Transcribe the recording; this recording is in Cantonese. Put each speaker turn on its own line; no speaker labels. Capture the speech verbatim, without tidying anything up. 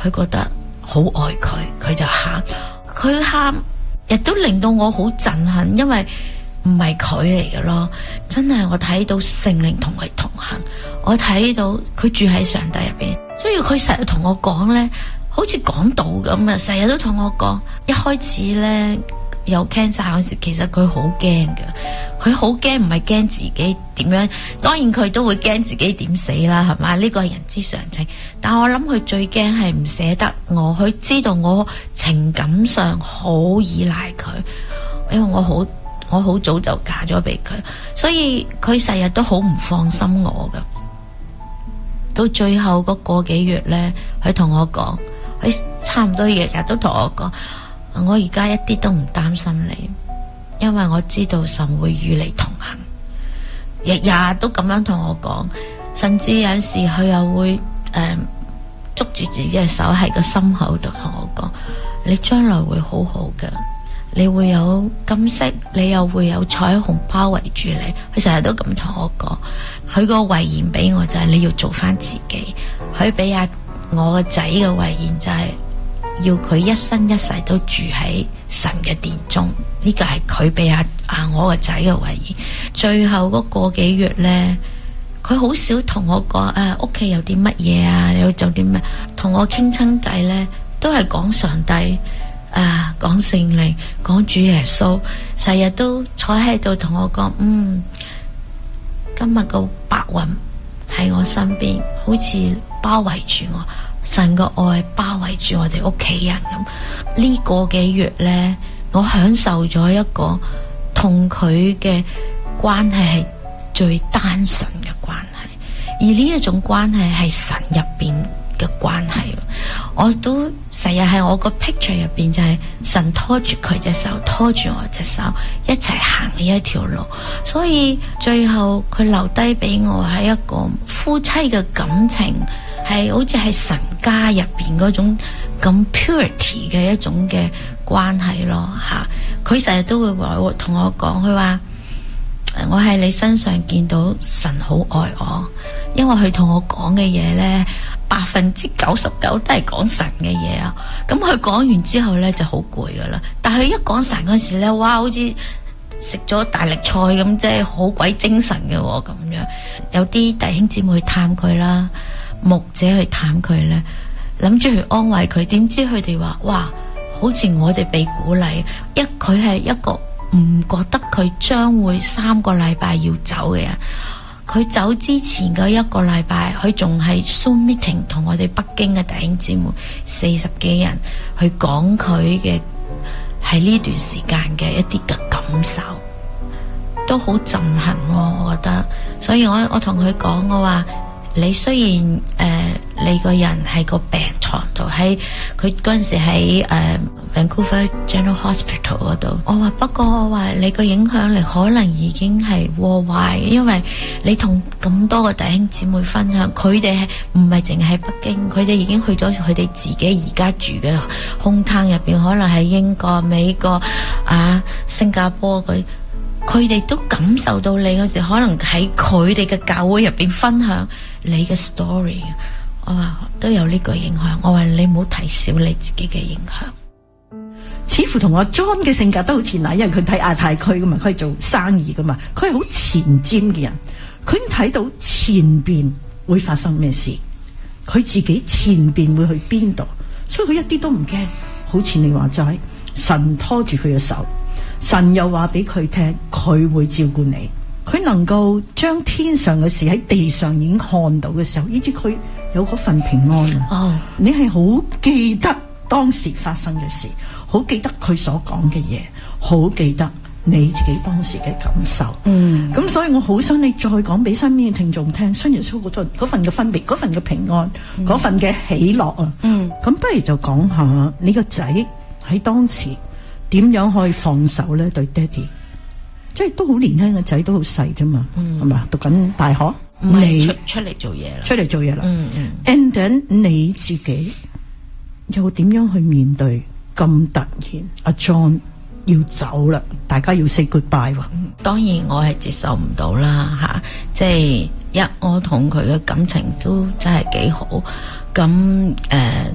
佢覺得好愛佢，佢就喊，佢喊亦都令到我好震撼，因為唔係佢嚟嘅咯，真係我睇到聖靈同佢同行，我睇到佢住喺上帝入邊，所以佢成日同我講呢，好似講道咁啊，成日都同我講。一開始呢，有 cancer 嗰時，其實佢好驚嘅，佢好驚，唔係驚自己點樣，當然佢都會驚自己點死啦，係嘛？呢個係人之常情。但我諗佢最驚係唔捨得我，佢知道我情感上好依賴佢，因為我好。我好早就嫁咗俾佢，所以佢成日都好唔放心我噶。到最後嗰個幾月呢，佢同我講，佢差唔多日日都同我講，我而家一啲都唔擔心你，因為我知道神會與你同行。日日都咁樣同我講，甚至有陣時佢又會誒、呃、捉住自己嘅手喺個心口度同我講，你將來會好好嘅。你會有金色，你又會有彩虹包圍住你。佢成日都咁同我講，佢個遺言俾我就係你要做翻自己。佢俾阿我個仔嘅遺言就係要佢一生一世都住喺神嘅殿中。呢個係佢俾阿阿我個仔嘅遺言。最後嗰個幾月呢，佢好少同我講誒屋企有啲乜嘢啊，有做啲咩，同我傾親偈呢，都係講上帝。啊，講聖靈，講主耶穌，成日都坐喺度同我講，嗯，今日個白雲喺我身邊，好似包圍住我，神個愛包圍住我哋屋企人咁。呢個幾月呢，我享受咗一個同佢嘅關係係最單純嘅關係，而呢一種關係係神入邊嘅關係。我都成日喺我個 picture 入邊就係神拖住佢隻手，拖住我隻手，一齊行呢一條路。所以最後佢留低俾我係一個夫妻嘅感情，係好似係神家入邊嗰種咁 purity 嘅一種嘅關係咯吓。佢成日都會話同我講，佢話我喺你身上見到神好愛我，因為佢同我講嘅嘢呢，百分之九十九都係講神嘅嘢啊。咁佢講完之後呢就好攰噶啦，但係佢一講神嗰時呢，哇，好似食咗大力菜咁，即係好鬼精神嘅咁樣。有啲弟兄姊妹去探佢啦，牧者去探佢呢，諗住去安慰佢，點知佢哋話哇，好似我哋被鼓勵，一佢係一個唔覺得佢將會三個禮拜要走嘅人。佢走之前嗰一個禮拜，佢仲係 Zoom meeting 同我哋北京嘅弟兄姊妹四十幾人去講佢嘅喺呢段時間嘅一啲嘅感受，都好震撼喎，我覺得。所以我我同佢講，我話你雖然誒、呃、你個人喺個病床度，喺佢嗰陣時喺誒、呃、Vancouver General Hospital 嗰度，我話不過我話你個影響力可能已經係 worldwide，因為你同咁多個弟兄姊妹分享，佢哋係唔係淨喺北京，佢哋已經去咗佢哋自己而家住嘅 hometown 入邊，可能喺英國、美國啊、新加坡佢。佢哋都感受到你嗰時，可能喺佢哋嘅教會入邊分享你嘅 story， 我話都有呢個影響。我話你唔好睇小你自己嘅影響。
似乎同阿 John 嘅性格都好似嗱，因為佢睇亞太區噶嘛，佢係做生意噶嘛，佢係好前瞻嘅人，佢睇到前邊會發生咩事，佢自己前邊會去邊度，所以佢一啲都唔驚。好似你話齋，神拖住佢嘅手。神又話俾佢聽，佢會照顧你，佢能夠將天上嘅事喺地上已經看到嘅時候，以至佢有嗰份平安啊！哦，你係好記得當時發生嘅事，好記得佢所講嘅嘢，好記得你自己當時嘅感受。嗯，咁所以我好想你再講俾身邊嘅聽眾聽，信耶穌嗰份嗰份嘅分別，嗰份嘅平安，嗰、嗯、份嘅喜樂啊！嗯，咁不如就講下你個仔喺當時。點樣可以放手咧？對爹哋，即係都好年輕嘅仔，都好細啫嘛，係嘛、嗯？讀緊大學，
你出出嚟做嘢啦，
出嚟做嘢啦。
嗯嗯。
And then 你自己又點樣去面對咁突然？阿 John 要走啦，大家要 say goodbye 喎、
嗯。當然我係接受唔到啦，吓、啊，即係一我同佢嘅感情都真係幾好，咁誒。呃